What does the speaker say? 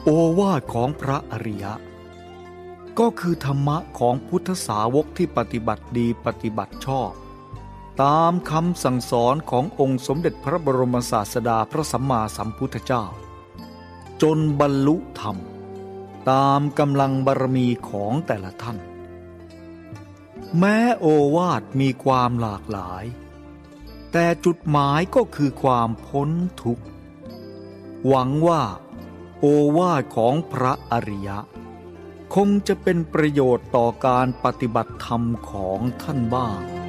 โอวาทของพระอริยะก็คือธรรมะของพุทธสาวกที่ปฏิบัติดีปฏิบัติชอบตามคำสั่งสอนขององค์สมเด็จพระบรมศาสดาพระสัมมาสัมพุทธเจ้าจนบรรลุธรรมตามกำลังบารมีของแต่ละท่านแม้โอวาทมีความหลากหลายแต่จุดหมายก็คือความพ้นทุกข์หวังว่าโอวาทของพระอริยะคงจะเป็นประโยชน์ต่อการปฏิบัติธรรมของท่านบ้าง